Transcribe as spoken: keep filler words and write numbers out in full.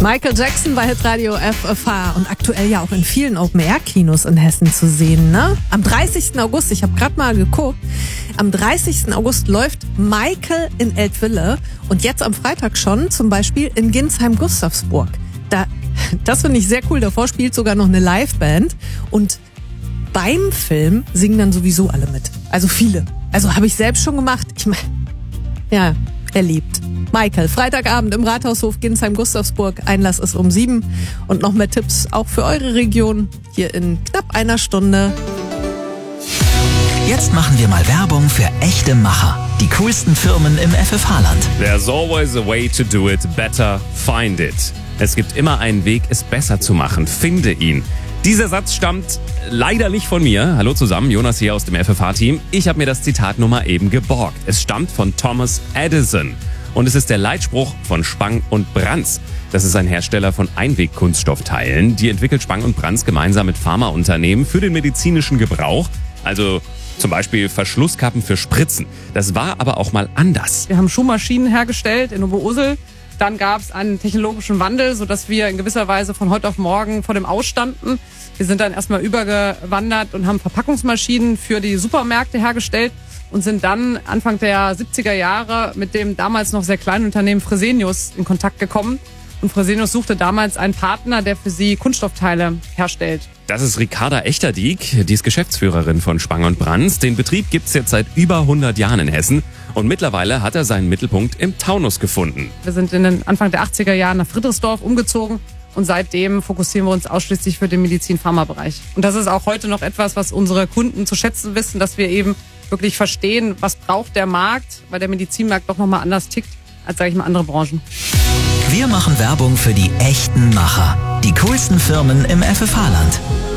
Michael Jackson bei Hitradio F F H und aktuell ja auch in vielen Open-Air-Kinos in Hessen zu sehen. Ne? Am dreißigsten August, ich habe gerade mal geguckt, am dreißigsten August läuft Michael in Eltville und jetzt am Freitag schon zum Beispiel in Ginsheim-Gustavsburg. Da, das finde ich sehr cool, davor spielt sogar noch eine Liveband und beim Film singen dann sowieso alle mit. Also viele. Also habe ich selbst schon gemacht. Ich meine, ja, erlebt. Michael, Freitagabend im Rathaushof Ginsheim-Gustavsburg. Einlass ist um sieben. Und noch mehr Tipps auch für eure Region hier in knapp einer Stunde. Jetzt machen wir mal Werbung für echte Macher. Die coolsten Firmen im F F H-Land. There's always a way to do it better. Find it. Es gibt immer einen Weg, es besser zu machen. Finde ihn. Dieser Satz stammt leider nicht von mir. Hallo zusammen, Jonas hier aus dem F F H-Team. Ich habe mir das Zitat nur mal eben geborgt. Es stammt von Thomas Edison. Und es ist der Leitspruch von Spang und Brands. Das ist ein Hersteller von Einwegkunststoffteilen. Die entwickelt Spang und Brands gemeinsam mit Pharmaunternehmen für den medizinischen Gebrauch. Also zum Beispiel Verschlusskappen für Spritzen. Das war aber auch mal anders. Wir haben Schuhmaschinen hergestellt in Oberursel. Dann gab es einen technologischen Wandel, sodass wir in gewisser Weise von heute auf morgen vor dem Aus standen. Wir sind dann erstmal übergewandert und haben Verpackungsmaschinen für die Supermärkte hergestellt und sind dann Anfang der siebziger Jahre mit dem damals noch sehr kleinen Unternehmen Fresenius in Kontakt gekommen. Und Fresenius suchte damals einen Partner, der für sie Kunststoffteile herstellt. Das ist Ricarda Echterdieck, die ist Geschäftsführerin von Spang und Brands. Den Betrieb gibt's jetzt seit über hundert Jahren in Hessen. Und mittlerweile hat er seinen Mittelpunkt im Taunus gefunden. Wir sind in den Anfang der achtziger Jahre nach Friedrichsdorf umgezogen und seitdem fokussieren wir uns ausschließlich für den Medizin-Pharma-Bereich. Und das ist auch heute noch etwas, was unsere Kunden zu schätzen wissen, dass wir eben wirklich verstehen, was braucht der Markt, weil der Medizinmarkt doch nochmal anders tickt als, sage ich mal, andere Branchen. Wir machen Werbung für die echten Macher. Die coolsten Firmen im F F H-Land.